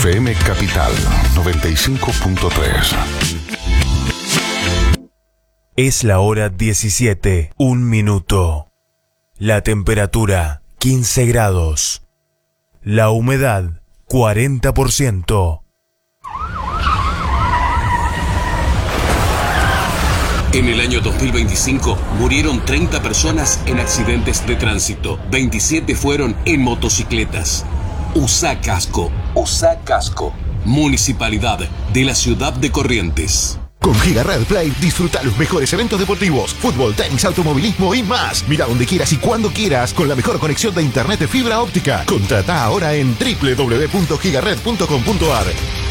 FM Capital 95.3. Es la hora 17, 1 minuto. La temperatura 15 grados. La humedad 40%. En el año 2025 murieron 30 personas en accidentes de tránsito. 27 fueron en motocicletas. Usa casco. Usa casco. Municipalidad de la ciudad de Corrientes. Con Gigared Play disfruta los mejores eventos deportivos, fútbol, tenis, automovilismo y más. Mira donde quieras y cuando quieras con la mejor conexión de internet de fibra óptica. Contrata ahora en www.gigared.com.ar.